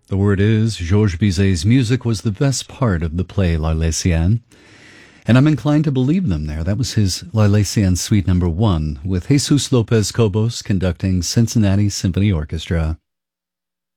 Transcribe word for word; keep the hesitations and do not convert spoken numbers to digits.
The word is, Georges Bizet's music was the best part of the play L'Arlésienne, and I'm inclined to believe them there. That was his L'Arlésienne Suite Number One, with Jesus Lopez Cobos conducting Cincinnati Symphony Orchestra.